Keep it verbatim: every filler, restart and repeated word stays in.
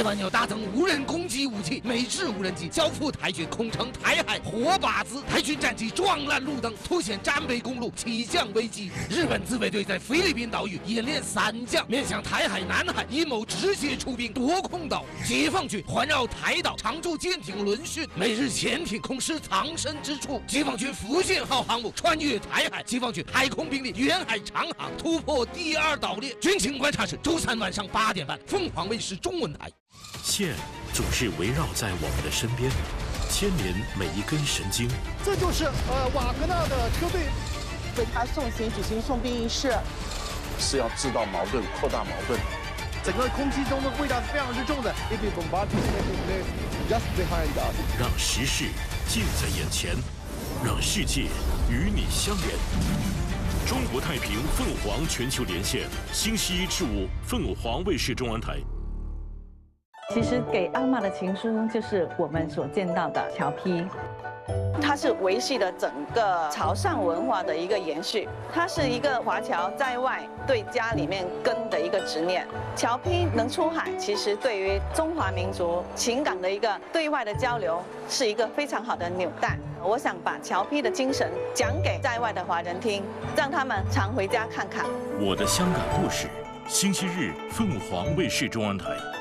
台湾要大增无人攻击武器，美制无人机交付台军，空城台海活靶子。台军战机撞烂路灯，凸显战备公路起降危机。日本自卫队在菲律宾岛屿演练伞降，面向台海、南海，阴谋直接出兵夺空岛。解放军环绕台岛，常驻舰艇轮训，美日潜艇空失藏身之处。解放军福建号航母穿越台海，解放军海空兵力远海长航突破第二岛链。军情观察室，周三晚上八点半，凤凰卫视中文台。 线总是围绕在我们的身边，牵连每一根神经。 这就是呃瓦格纳的车队为他送行举行送殡仪式， 是要制造矛盾、扩大矛盾。 整个空气中的味道是非常之重的。 让时事近在眼前，让世界与你相连。中国太平凤凰全球连线，星期一至五，凤凰卫视中文台。 其实给阿嬷的情书就是我们所见到的侨批， 它是维系了整个潮汕文化的一个延续，它是一个华侨在外对家里面根的一个执念。侨批能出海，其实对于中华民族情感的一个对外的交流，是一个非常好的纽带。我想把侨批的精神讲给在外的华人听，让他们常回家看看。 我的香港故事，星期日凤凰卫视中文台。